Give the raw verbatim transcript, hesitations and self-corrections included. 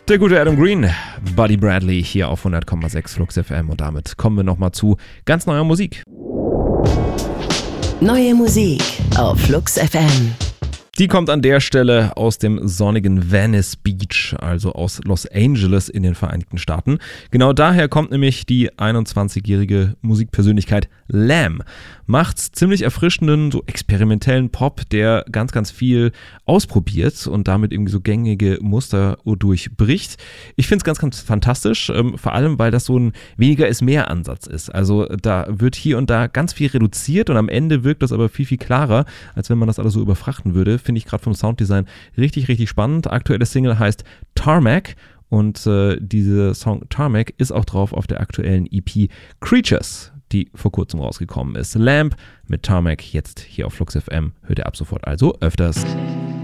Der gute Adam Green, Buddy Bradley hier auf hundert Komma sechs Flux F M und damit kommen wir nochmal zu ganz neuer Musik. Neue Musik auf Flux F M. Die kommt an der Stelle aus dem sonnigen Venice Beach, also aus Los Angeles in den Vereinigten Staaten. Genau daher kommt nämlich die einundzwanzigjährige Musikpersönlichkeit Lamb. Macht ziemlich erfrischenden, so experimentellen Pop, der ganz, ganz viel ausprobiert und damit irgendwie so gängige Muster durchbricht. Ich finde es ganz, ganz fantastisch, ähm, vor allem, weil das so ein weniger ist mehr Ansatz ist. Also da wird hier und da ganz viel reduziert und am Ende wirkt das aber viel, viel klarer, als wenn man das alles so überfrachten würde. Finde ich gerade vom Sounddesign richtig, richtig spannend. Aktuelle Single heißt Tarmac und äh, dieser Song Tarmac ist auch drauf auf der aktuellen E P Creatures, die vor kurzem rausgekommen ist. Lamb mit Tarmac jetzt hier auf Flux F M. Hört ihr ab sofort also öfters.